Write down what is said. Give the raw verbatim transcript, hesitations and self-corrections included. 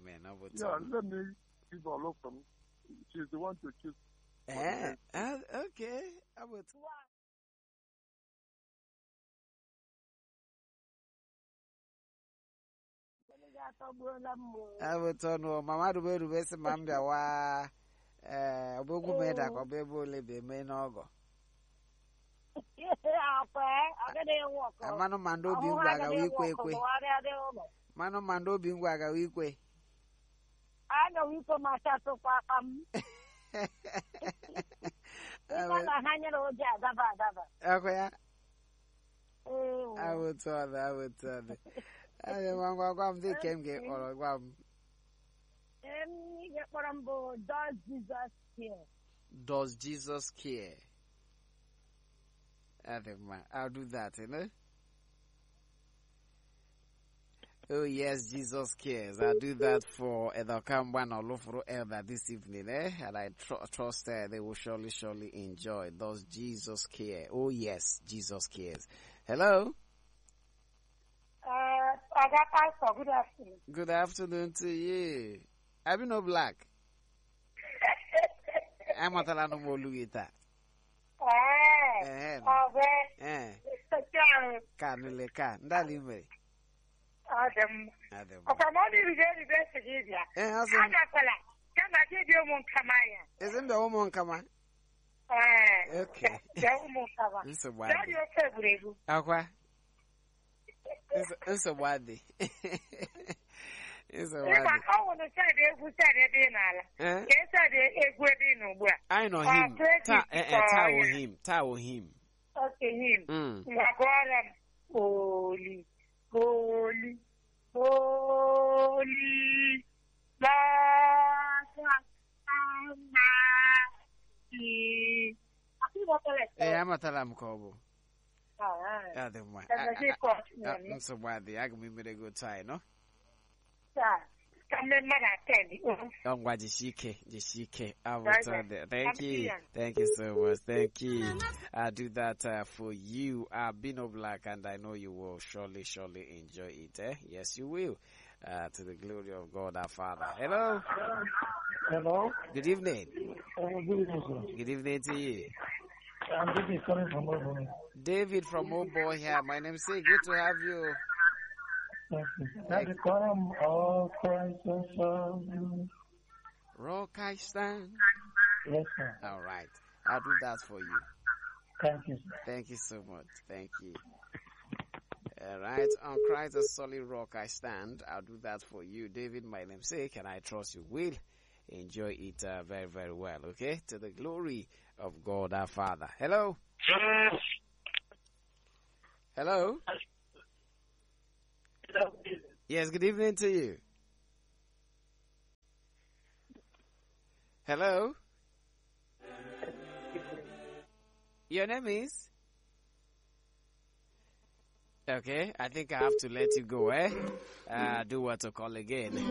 Amen. I will Yeah, let me give a look from. She's the one to choose. Eh, uh, okay. I will. I will turn on Mama Rube Rube Mambia wa eh obogu meda ko bebo lebe me no go. Amano mando bi ngwa ga wi kwe kwe. Mano mando bi ngwa ga wi kwe. Ano wi ko masato kwa kam. Ina na hanya ro ja daba daba. Okay. I will tell that. I will tell that. I want to go. I'm the came get or go. Um, get what I'm bored. Does Jesus care? Does Jesus care? I think man, I'll do that, you know. Oh yes, Jesus cares. I'll do that for Elder Kamban or Lofro Elder this evening, eh? And I tr- trust uh, they will surely, surely enjoy. Does Jesus care? Oh yes, Jesus cares. Hello. Uh, I got pastor. Good afternoon. Good afternoon to you. Have you no black? I'm not allowed to more Luita. Eh. Eh. Okay. Eh. Mister John. Canule can. Dali Adam. Adam. Okay, money is very best to give ya. Eh, also. I'm not gonna. Can I give you one kamaya? Isn't the woman come on? Eh. Okay. The woman kama. It's a wadi. That your favorite. Aqua. It's it's a wadi. It's a If wadi. I want to say they who said it in Allah. Eh? Yes, I did a good in. I know him. Ta eh eh tawo him. Tawo him. Okay, him. Mm. Nagwaram. Holy. Holy, holy, eh, I'm a talam kobo. Ah, the one. I'm so bad. The agony made a good time, no? Oh, what is she? She I will tell that. Thank you. Thank you so much. Thank you. I'll do that uh, for you. I've been a black and I know you will surely, surely enjoy it. Eh? Yes, you will. Uh, to the glory of God our Father. Hello. Hello. Good evening. Uh, good evening, sir. Good evening to you. I'm David coming from Oboy. David from Old Boy here. My name is Good to have you. Thank you. At the come of Christ and Son. Rock I stand. Yes, sir. All right. I'll do that for you. Thank you, sir. Thank you so much. Thank you. All right. On Christ, a solid rock I stand. I'll do that for you, David, my namesake, and I trust you will enjoy it uh, very, very well. Okay? To the glory of God our Father. Hello? Hello? Yes, good evening to you. Hello? Your name is? Okay, I think I have to let you go, eh? Uh, do what to call again.